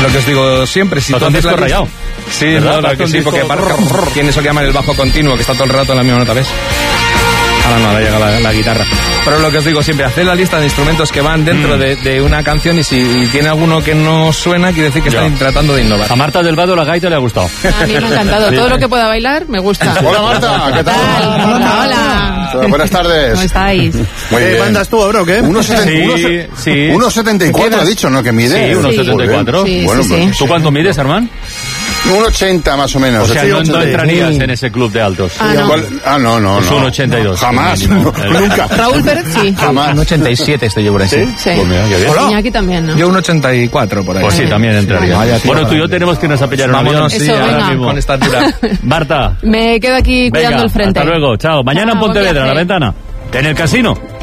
lo que os digo siempre, si tú haces rayado. Sí, no, que sí, porque tiene eso que llaman el bajo continuo, que está todo el rato en la misma nota, ¿ves? Ahora llega la guitarra. Pero lo que os digo siempre, haced la lista de instrumentos que van dentro de una canción, y si tiene alguno que no suena, quiere decir que están tratando de innovar. A Marta del Vado la gaita le ha gustado. A mí me ha encantado. Todo lo que pueda bailar me gusta. Hola Marta, ¿qué tal? Hola. Buenas tardes. ¿Cómo estáis? ¿Qué bandas tú ahora o qué? 1,74 ha dicho, ¿no? Que mide. Sí, 1,74. Sí, bueno, sí, pues, sí. ¿Tú cuánto mides, Armand? 1,80 más o menos. O sea, no entrarías en ese club de altos. No. Es 1,82. Jamás. Nunca. Raúl Pérez, sí. Jamás. Un 87 estoy yo por ahí. ¿Sí? Sí. Pues mira, qué bien. Iñaki también, ¿no? Yo un 84 por ahí. Pues sí, también entraría. Vaya, tío, Bueno, tú y yo tenemos que irnos a pillar un avión. Vámonos, sí, Eso, ahora venga. mismo con estatura. Marta. Me quedo aquí cuidando Venga, el frente. hasta luego, chao. Mañana en Chao, buen Pontevedra, viaje. La Ventana. En el casino.